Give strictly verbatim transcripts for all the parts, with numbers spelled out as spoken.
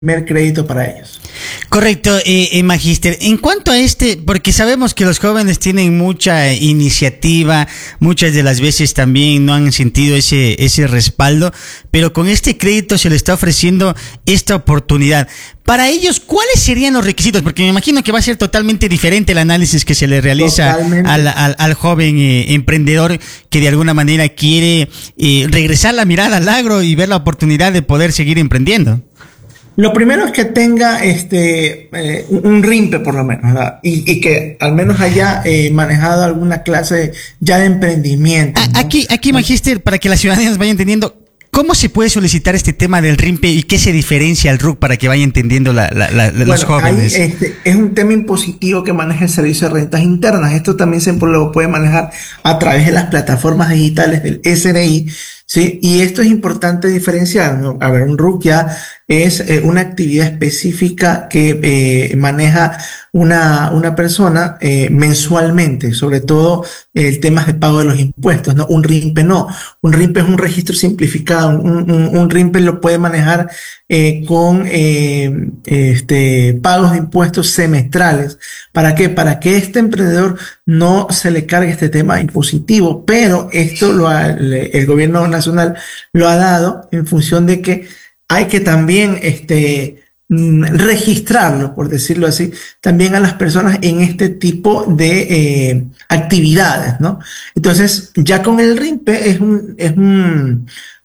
primer crédito para ellos. Correcto, eh, eh, Magíster. En cuanto a este, porque sabemos que los jóvenes tienen mucha iniciativa, muchas de las veces también no han sentido ese ese respaldo, pero con este crédito se le está ofreciendo esta oportunidad. Para ellos, ¿cuáles serían los requisitos? Porque me imagino que va a ser totalmente diferente el análisis que se le realiza al, al, al joven eh, emprendedor que de alguna manera quiere eh, regresar la mirada al agro y ver la oportunidad de poder seguir emprendiendo. Lo primero es que tenga este eh, un RIMPE por lo menos, ¿verdad? Y, y que al menos haya eh, manejado alguna clase ya de emprendimiento, ¿no? Aquí, aquí, Magíster, para que la ciudadanía nos vaya entendiendo, ¿cómo se puede solicitar este tema del RIMPE y qué se diferencia al R U C para que vaya entendiendo la, la, la, bueno, los jóvenes? Ahí, este, es un tema impositivo que maneja el Servicio de Rentas Internas. Esto también se lo puede manejar a través de las plataformas digitales del S R I, ¿sí? Y esto es importante diferenciar, ¿no? A ver, un R U C ya es eh, una actividad específica que eh, maneja una, una persona eh, mensualmente, sobre todo eh, el tema de pago de los impuestos, ¿no? Un RIMPE no. Un RIMPE es un registro simplificado. Un, un, un RIMPE lo puede manejar eh, con eh, este, pagos de impuestos semestrales. ¿Para qué? Para que este emprendedor no se le cargue este tema impositivo, pero esto lo ha, el gobierno nacional lo ha dado en función de que hay que también este, registrarlo, por decirlo así, también a las personas en este tipo de eh, actividades, ¿no? Entonces, ya con el RIMPE es un, es un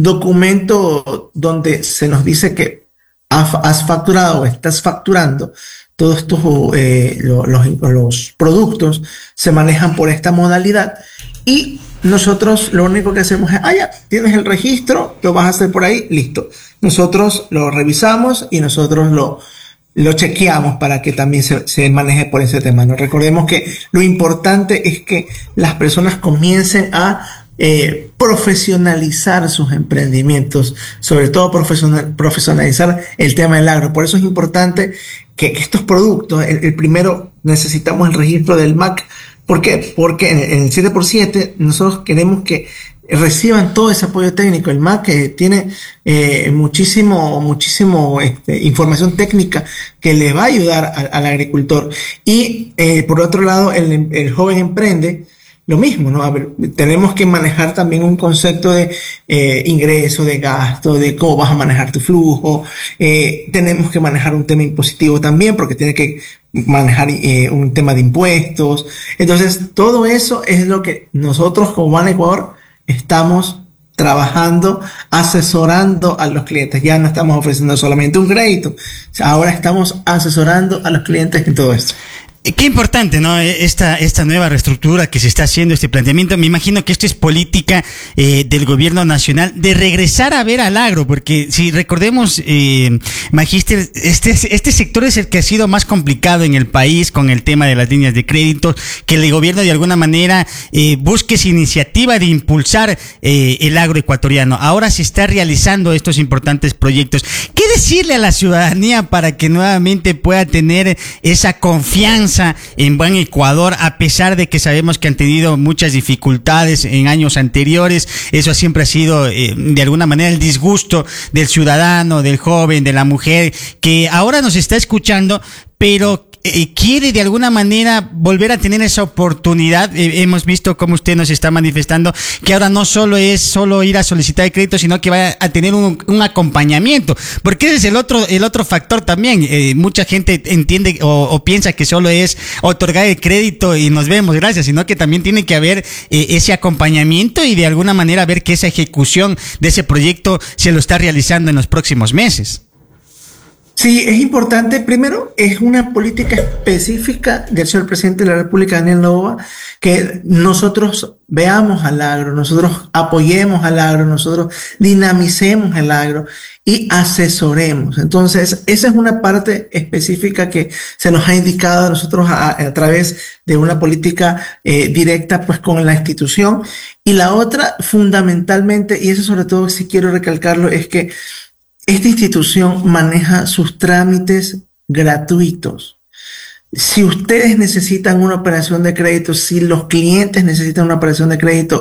documento donde se nos dice que has facturado o estás facturando. Todos estos eh, los, los productos se manejan por esta modalidad y nosotros lo único que hacemos es, ah, ya, tienes el registro, lo vas a hacer por ahí, listo. Nosotros lo revisamos y nosotros lo, lo chequeamos para que también se, se maneje por ese tema, ¿no? Recordemos que lo importante es que las personas comiencen a eh, profesionalizar sus emprendimientos, sobre todo profesional, profesionalizar el tema del agro. Por eso es importante que, que estos productos, el, el primero necesitamos el registro del M A C. ¿Por qué? Porque en el siete por siete nosotros queremos que reciban todo ese apoyo técnico. El M A C tiene eh, muchísimo, muchísimo este, información técnica que le va a ayudar a, al agricultor. Y eh, por otro lado, el, el joven emprende lo mismo, ¿no? A ver, tenemos que manejar también un concepto de eh, ingreso, de gasto, de cómo vas a manejar tu flujo. Eh, tenemos que manejar un tema impositivo también, porque tiene que manejar eh, un tema de impuestos. Entonces, todo eso es lo que nosotros como Ban Ecuador estamos trabajando, asesorando a los clientes. Ya no estamos ofreciendo solamente un crédito, ahora estamos asesorando a los clientes en todo esto. Qué importante, ¿no? Esta, esta nueva reestructura que se está haciendo, este planteamiento. Me imagino que esto es política eh, del gobierno nacional de regresar a ver al agro, porque si recordemos, eh, Magíster, este, este sector es el que ha sido más complicado en el país con el tema de las líneas de crédito, que el gobierno de alguna manera eh, busque esa iniciativa de impulsar eh, el agro ecuatoriano. Ahora se está realizando estos importantes proyectos. ¿Qué decirle a la ciudadanía para que nuevamente pueda tener esa confianza en Ban Ecuador, a pesar de que sabemos que han tenido muchas dificultades en años anteriores? Eso siempre ha sido eh, de alguna manera el disgusto del ciudadano, del joven, de la mujer, que ahora nos está escuchando, pero Eh, quiere de alguna manera volver a tener esa oportunidad. Eh, hemos visto cómo usted nos está manifestando que ahora no solo es solo ir a solicitar el crédito, sino que va a tener un, un acompañamiento, porque ese es el otro el otro factor también. Eh, mucha gente entiende o, o piensa que solo es otorgar el crédito y nos vemos, gracias, sino que también tiene que haber eh, ese acompañamiento y de alguna manera ver que esa ejecución de ese proyecto se lo está realizando en los próximos meses. Sí, es importante. Primero, es una política específica del señor presidente de la República, Daniel Noboa, que nosotros veamos al agro, nosotros apoyemos al agro, nosotros dinamicemos el agro y asesoremos. Entonces, esa es una parte específica que se nos ha indicado a nosotros a, a través de una política eh, directa pues con la institución. Y la otra, fundamentalmente, y eso sobre todo si quiero recalcarlo, es que esta institución maneja sus trámites gratuitos. Si ustedes necesitan una operación de crédito, si los clientes necesitan una operación de crédito,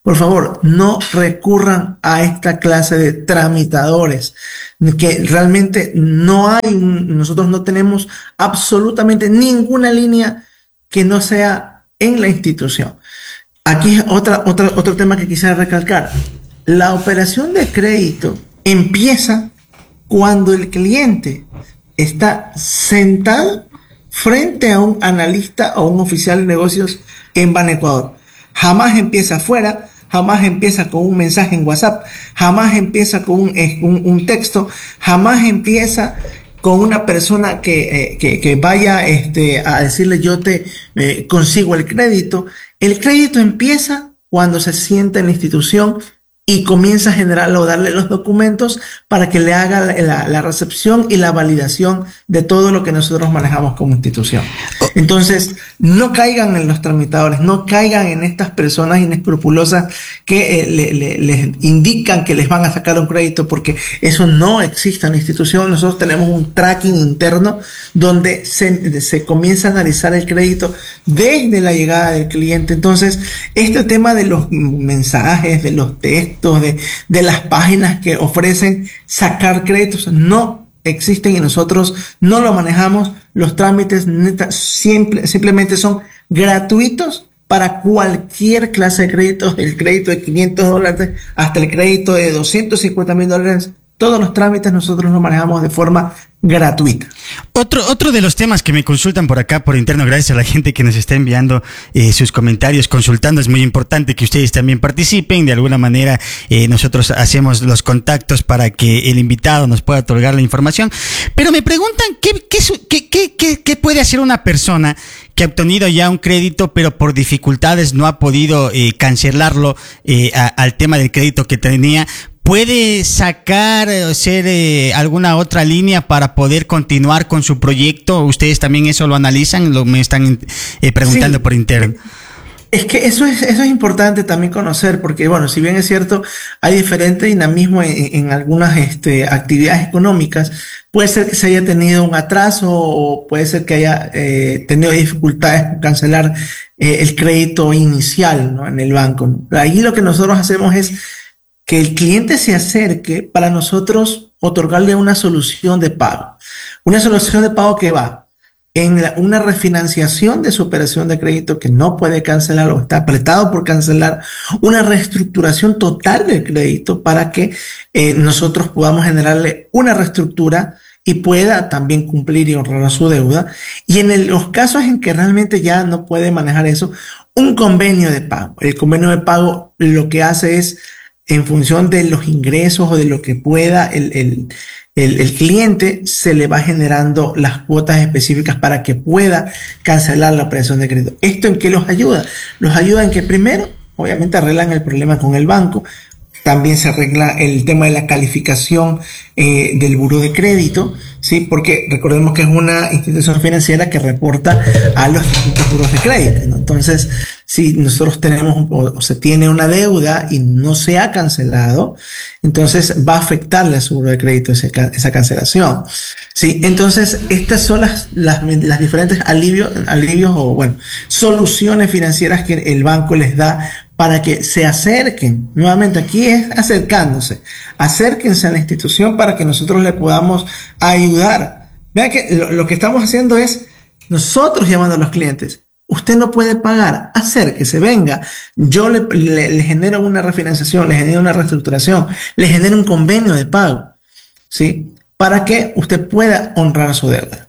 por favor, no recurran a esta clase de tramitadores, que realmente no hay, nosotros no tenemos absolutamente ninguna línea que no sea en la institución. Aquí otra, otra, otro tema que quisiera recalcar. La operación de crédito empieza cuando el cliente está sentado frente a un analista o un oficial de negocios en Banecuador. Jamás empieza afuera, jamás empieza con un mensaje en WhatsApp, jamás empieza con un, un, un texto, jamás empieza con una persona que, eh, que, que vaya este, a decirle yo te eh, consigo el crédito. El crédito empieza cuando se sienta en la institución y comienza a generarlo, darle los documentos para que le haga la, la, la recepción y la validación de todo lo que nosotros manejamos como institución. Entonces, no caigan en los tramitadores, no caigan en estas personas inescrupulosas que eh, le, le, les indican que les van a sacar un crédito, porque eso no existe en la institución. Nosotros tenemos un tracking interno donde se, se comienza a analizar el crédito desde la llegada del cliente. Entonces, este tema de los mensajes, de los textos, De, de las páginas que ofrecen sacar créditos no existen y nosotros no lo manejamos. Los trámites neta, simple, simplemente son gratuitos para cualquier clase de créditos, el crédito de quinientos dólares hasta el crédito de doscientos cincuenta mil dólares. Todos los trámites nosotros los manejamos de forma gratuita. Otro, otro de los temas que me consultan por acá, por interno, gracias a la gente que nos está enviando eh, sus comentarios, consultando, es muy importante que ustedes también participen. De alguna manera eh, nosotros hacemos los contactos para que el invitado nos pueda otorgar la información. Pero me preguntan, ¿qué, qué, qué, qué, qué, qué puede hacer una persona que ha obtenido ya un crédito, pero por dificultades no ha podido eh, cancelarlo eh, a, al tema del crédito que tenía? ¿Puede sacar o hacer eh, alguna otra línea para poder continuar con su proyecto? ¿Ustedes también eso lo analizan? Lo me están eh, preguntando sí, por interno. Es que eso es, eso es importante también conocer, porque bueno, si bien es cierto, hay diferente dinamismo en, en algunas este, actividades económicas. Puede ser que se haya tenido un atraso o puede ser que haya eh, tenido dificultades en cancelar eh, el crédito inicial, ¿no?, en el banco, ¿no? Ahí lo que nosotros hacemos es que el cliente se acerque para nosotros otorgarle una solución de pago. Una solución de pago que va en la, una refinanciación de su operación de crédito que no puede cancelar o está apretado por cancelar, una reestructuración total del crédito para que eh, nosotros podamos generarle una reestructura y pueda también cumplir y honrar a su deuda. Y en el, los casos en que realmente ya no puede manejar eso, un convenio de pago. El convenio de pago lo que hace es, en función de los ingresos o de lo que pueda el, el, el, el cliente, se le va generando las cuotas específicas para que pueda cancelar la operación de crédito. ¿Esto en qué los ayuda? Los ayuda en que primero, obviamente, arreglan el problema con el banco. También se arregla el tema de la calificación eh, del buró de crédito, ¿sí? Porque recordemos que es una institución financiera que reporta a los distintos buros de crédito, ¿no? Entonces, si nosotros tenemos o, o se tiene una deuda y no se ha cancelado, entonces va a afectarle a su buro de crédito ese, esa cancelación, ¿sí? Entonces, estas son las, las, las diferentes alivios, alivios o, bueno, soluciones financieras que el banco les da para que se acerquen. Nuevamente, aquí es acercándose. Acérquense a la institución para que nosotros le podamos ayudar. Vean que lo, lo que estamos haciendo es nosotros llamando a los clientes. Usted no puede pagar, acérquese, venga. Yo le, le, le genero una refinanciación, le genero una reestructuración, le genero un convenio de pago, ¿sí? Para que usted pueda honrar su deuda.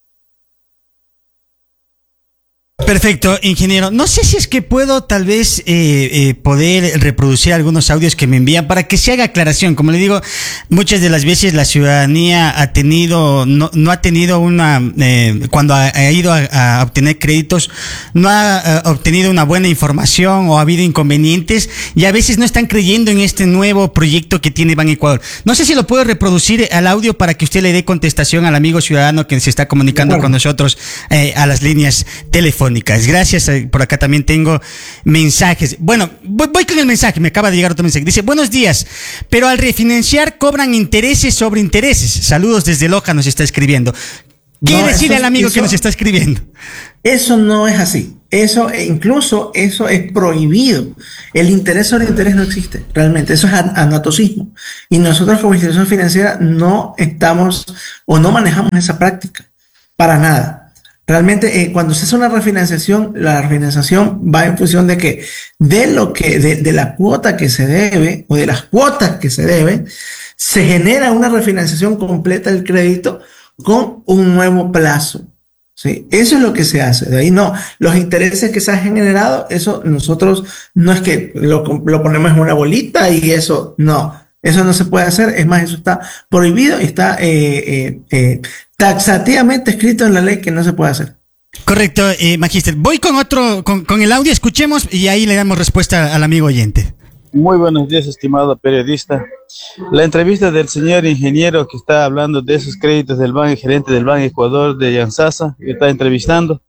Perfecto, ingeniero. No sé si es que puedo tal vez eh, eh, poder reproducir algunos audios que me envían para que se haga aclaración. Como le digo, muchas de las veces la ciudadanía ha tenido, no, no ha tenido una, eh, cuando ha, ha ido a, a obtener créditos, no ha uh, obtenido una buena información o ha habido inconvenientes y a veces no están creyendo en este nuevo proyecto que tiene Banecuador. No sé si lo puedo reproducir al audio para que usted le dé contestación al amigo ciudadano que se está comunicando bueno. con nosotros eh, a las líneas telefónicas. Gracias, por acá también tengo mensajes. Bueno, voy, voy con el mensaje, me acaba de llegar otro mensaje. Dice, buenos días, pero al refinanciar cobran intereses sobre intereses. Saludos desde Loja, nos está escribiendo. ¿Qué no, decirle al amigo eso, que nos está escribiendo? Eso no es así. Eso, e incluso eso es prohibido. El interés sobre interés no existe, realmente. Eso es anatocismo. Y nosotros como institución financiera no estamos o no manejamos esa práctica para nada. Realmente, eh, cuando se hace una refinanciación, la refinanciación va en función de que, de lo que, de, de la cuota que se debe, o de las cuotas que se deben, se genera una refinanciación completa del crédito con un nuevo plazo. Sí, eso es lo que se hace. De ahí no, los intereses que se han generado, eso nosotros no es que lo, lo ponemos en una bolita y eso, no, eso no se puede hacer. Es más, eso está prohibido y está eh, eh, eh, taxativamente escrito en la ley que no se puede hacer. Correcto, eh, Magíster. Voy con otro, con, con el audio, escuchemos y ahí le damos respuesta al amigo oyente. Muy buenos días, estimado periodista. La entrevista del señor ingeniero que está hablando de esos créditos del banco, gerente del Banco Ecuador de Yansasa, que está entrevistando,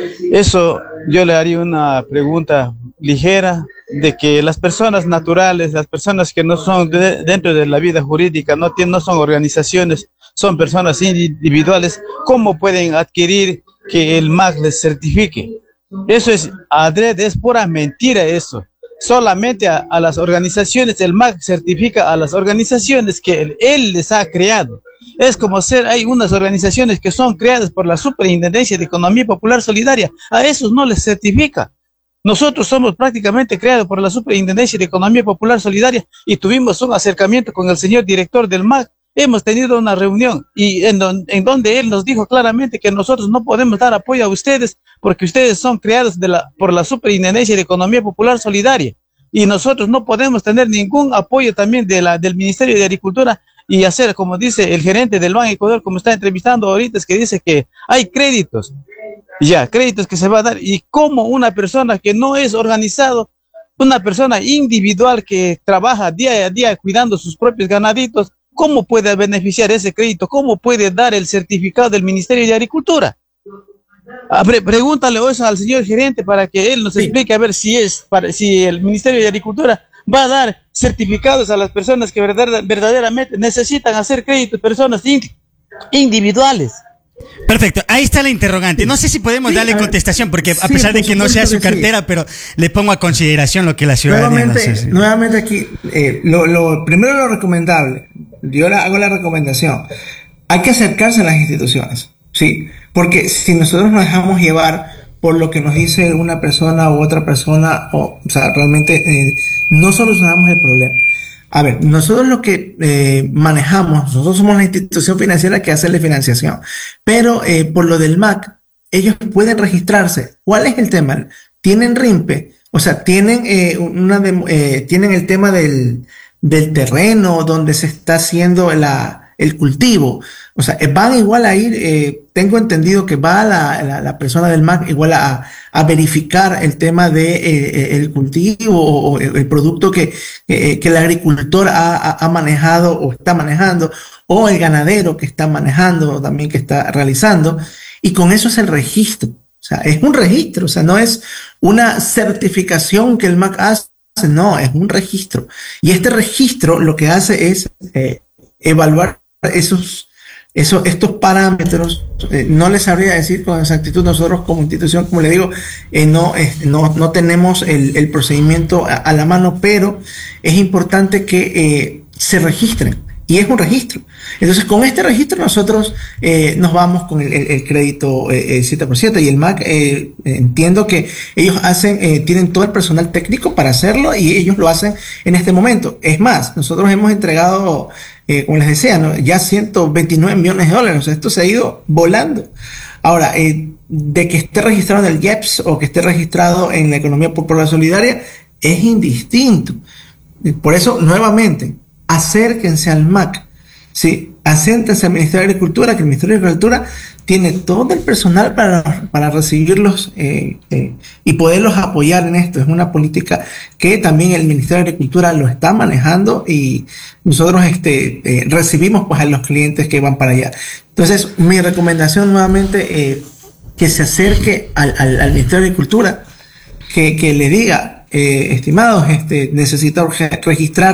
eso yo le haría una pregunta ligera de que las personas naturales, las personas que no son de, dentro de la vida jurídica, no, tienen, no son organizaciones, son personas individuales, ¿cómo pueden adquirir que el M A C les certifique? Eso es adrede, es pura mentira eso. Solamente a, a las organizaciones, el M A C certifica a las organizaciones que él, él les ha creado. Es como ser, hay unas organizaciones que son creadas por la Superintendencia de Economía Popular Solidaria, a esos no les certifica. Nosotros somos prácticamente creados por la Superintendencia de Economía Popular Solidaria y tuvimos un acercamiento con el señor director del M A C. Hemos tenido una reunión y en, don, en donde él nos dijo claramente que nosotros no podemos dar apoyo a ustedes porque ustedes son creados de la, por la Superintendencia de Economía Popular Solidaria y nosotros no podemos tener ningún apoyo también de la, del Ministerio de Agricultura y hacer, como dice el gerente del Banco Ecuador, como está entrevistando ahorita, es que dice que hay créditos, ya, créditos que se va a dar y como una persona que no es organizado, una persona individual que trabaja día a día cuidando sus propios ganaditos, ¿cómo puede beneficiar ese crédito? ¿Cómo puede dar el certificado del Ministerio de Agricultura? A ver, pregúntale eso al señor gerente para que él nos sí. explique a ver si es para, si el Ministerio de Agricultura va a dar certificados a las personas que verdad, verdaderamente necesitan hacer créditos, personas ind individuales. Perfecto, ahí está la interrogante. No sé si podemos sí, darle ver, contestación, porque a sí, pesar de que no sea su cartera, sí. pero le pongo a consideración lo que la ciudadanía nuevamente, no sé, sí. nuevamente aquí, eh, lo, lo, primero lo recomendable, yo la, hago la recomendación, hay que acercarse a las instituciones, ¿sí? Porque si nosotros nos dejamos llevar por lo que nos dice una persona u otra persona, o, o sea, realmente eh, no solucionamos el problema. A ver, nosotros lo que eh, manejamos, nosotros somos la institución financiera que hace la financiación, pero eh, por lo del M A C, ellos pueden registrarse. ¿Cuál es el tema? Tienen R I M P E, o sea, tienen, eh, una de, eh, tienen el tema del, del terreno donde se está haciendo la, el cultivo. O sea, van igual a ir, eh, tengo entendido que va la, la, la persona del M A C igual a, a verificar el tema de eh, el cultivo o, o el producto que, eh, que el agricultor ha, ha manejado o está manejando, o el ganadero que está manejando o también que está realizando, y con eso es el registro. O sea, es un registro, o sea, no es una certificación que el M A C hace, no, es un registro. Y este registro lo que hace es eh, evaluar esos Eso, estos parámetros, eh, no les sabría decir con exactitud. Nosotros como institución, como le digo, eh, no, eh, no, no tenemos el, el procedimiento a, a la mano, pero es importante que eh, se registren, y es un registro. Entonces, con este registro nosotros eh, nos vamos con el, el, el crédito eh, siete por ciento, y el M A C, eh, entiendo que ellos hacen, eh, tienen todo el personal técnico para hacerlo, y ellos lo hacen en este momento. Es más, nosotros hemos entregado, Eh, como les decía, ¿no? ya ciento veintinueve millones de dólares. O sea, esto se ha ido volando. Ahora, eh, de que esté registrado en el I E P S o que esté registrado en la Economía Popular Solidaria es indistinto. Por eso, nuevamente, acérquense al M A C, ¿sí? Acérquense al Ministerio de Agricultura, que el Ministerio de Agricultura tiene todo el personal para, para recibirlos eh, eh, y poderlos apoyar en esto. Es una política que también el Ministerio de Agricultura lo está manejando, y nosotros este, eh, recibimos pues a los clientes que van para allá. Entonces, mi recomendación nuevamente, eh, que se acerque al, al, al Ministerio de Agricultura, que, que le diga, eh, estimados, este, necesito registrar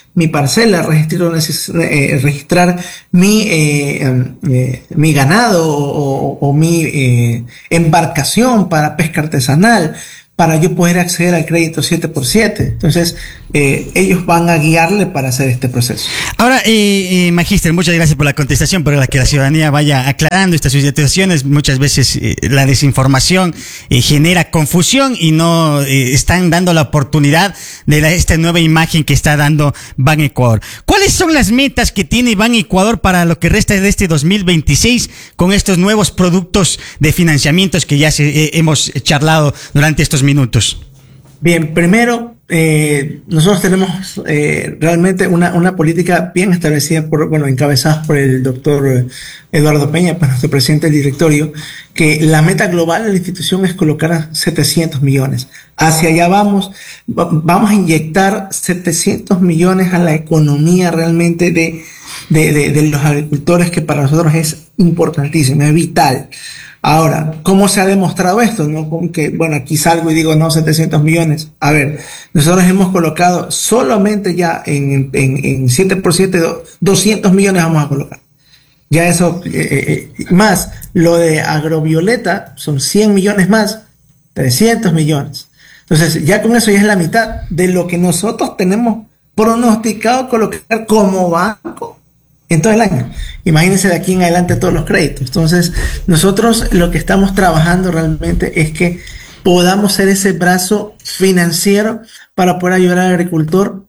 mi parcela, registrar, eh, registrar mi, eh, eh, mi ganado o, o, o mi eh, embarcación para pesca artesanal, para yo poder acceder al crédito siete por siete. Entonces, eh, ellos van a guiarle para hacer este proceso. Ahora, eh, eh, Magíster, muchas gracias por la contestación, para que la ciudadanía vaya aclarando estas situaciones. Muchas veces eh, la desinformación eh, genera confusión y no eh, están dando la oportunidad de la, esta nueva imagen que está dando Ban Ecuador. ¿Cuáles son las metas que tiene Ban Ecuador para lo que resta de este dos mil veintiséis con estos nuevos productos de financiamientos que ya se, eh, hemos charlado durante estos minutos? Bien, primero, eh, nosotros tenemos eh, realmente una, una política bien establecida, por, bueno, encabezada por el doctor Eduardo Peña, pues nuestro presidente del directorio, que la meta global de la institución es colocar setecientos millones. Hacia allá vamos, vamos a inyectar setecientos millones a la economía realmente de, de, de, de los agricultores, que para nosotros es importantísimo, es vital. Ahora, ¿cómo se ha demostrado esto? ¿No? Como que, bueno, aquí salgo y digo, no, setecientos millones. A ver, nosotros hemos colocado solamente ya en, en, en siete por siete, doscientos millones vamos a colocar. Ya eso, eh, eh, más lo de Agrovioleta, son cien millones más, trescientos millones. Entonces, ya con eso ya es la mitad de lo que nosotros tenemos pronosticado colocar como banco en todo el año. Imagínense de aquí en adelante todos los créditos. Entonces, nosotros lo que estamos trabajando realmente es que podamos ser ese brazo financiero para poder ayudar al agricultor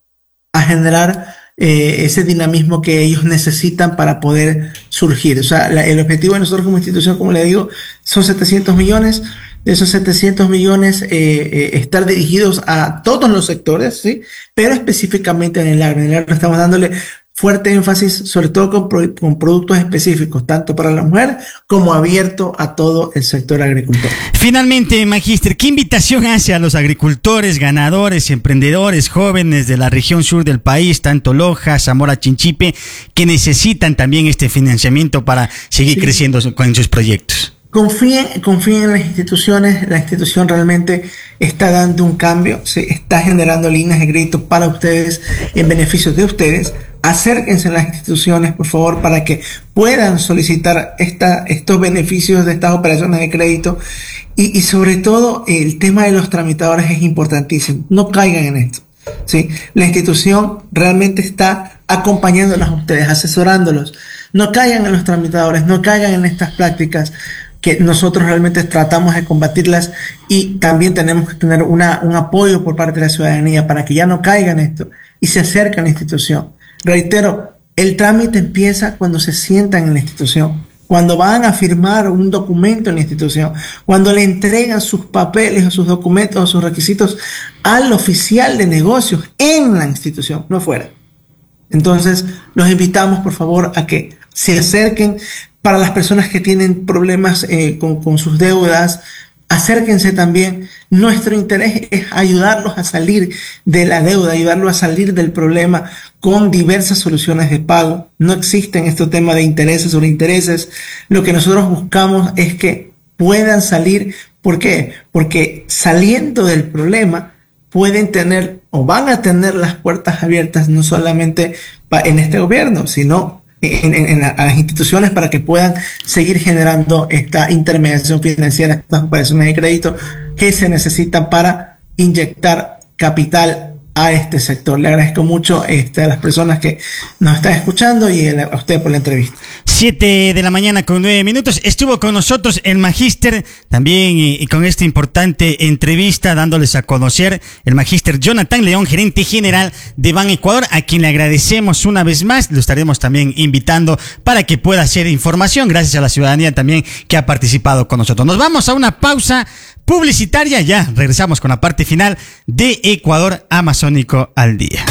a generar eh, ese dinamismo que ellos necesitan para poder surgir. O sea, la, el objetivo de nosotros como institución, como le digo, son setecientos millones. De esos setecientos millones eh, eh, estar dirigidos a todos los sectores, ¿sí? Pero específicamente en el agro. En el agro estamos dándole fuerte énfasis, sobre todo con, pro, con productos específicos, tanto para la mujer como abierto a todo el sector agricultor. Finalmente, Magíster, ¿qué invitación hace a los agricultores, ganadores, emprendedores, jóvenes de la región sur del país, tanto Loja, Zamora, Chinchipe, que necesitan también este financiamiento para seguir sí. creciendo con sus proyectos? Confíen, confíen en las instituciones. La institución realmente está dando un cambio, se está generando líneas de crédito para ustedes, en beneficio de ustedes. Acérquense a las instituciones, por favor, para que puedan solicitar esta, estos beneficios de estas operaciones de crédito. Y, y sobre todo, el tema de los tramitadores es importantísimo. No caigan en esto, ¿sí? La institución realmente está acompañándolos a ustedes, asesorándolos. No caigan en los tramitadores, no caigan en estas prácticas que nosotros realmente tratamos de combatirlas, y también tenemos que tener una, un apoyo por parte de la ciudadanía para que ya no caigan en esto y se acerquen a la institución. Reitero, el trámite empieza cuando se sientan en la institución, cuando van a firmar un documento en la institución, cuando le entregan sus papeles o sus documentos o sus requisitos al oficial de negocios en la institución, no fuera. Entonces, los invitamos, por favor, a que se acerquen. Para las personas que tienen problemas eh, con, con sus deudas, acérquense también. Nuestro interés es ayudarlos a salir de la deuda, ayudarlos a salir del problema con diversas soluciones de pago. No existen estos temas de intereses sobre intereses. Lo que nosotros buscamos es que puedan salir. ¿Por qué? Porque saliendo del problema pueden tener o van a tener las puertas abiertas, no solamente en este gobierno, sino En, en, en a las instituciones, para que puedan seguir generando esta intermediación financiera, estas operaciones de crédito que se necesitan para inyectar capital a este sector. Le agradezco mucho este, a las personas que nos están escuchando y a usted por la entrevista. Siete de la mañana con nueve minutos. Estuvo con nosotros el Magíster también y, y con esta importante entrevista, dándoles a conocer el Magíster Jonathan León, gerente general de Ban Ecuador, a quien le agradecemos una vez más. Lo estaremos también invitando para que pueda hacer información, gracias a la ciudadanía también que ha participado con nosotros. Nos vamos a una pausa publicitaria. Ya regresamos con la parte final de Ecuador Amazónico al Día.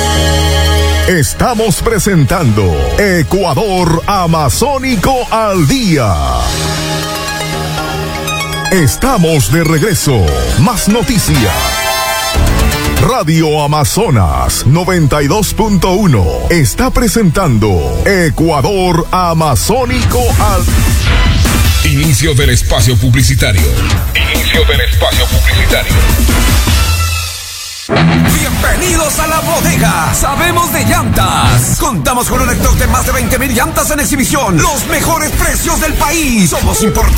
Estamos presentando Ecuador Amazónico al Día. Estamos de regreso. Más noticias. Radio Amazonas noventa y dos punto uno está presentando Ecuador Amazónico al Día. Inicio del espacio publicitario. Inicio del espacio publicitario. Bienvenidos a la bodega. Sabemos de llantas. Contamos con un stock de más de veinte mil llantas en exhibición. Los mejores precios del país. Somos importados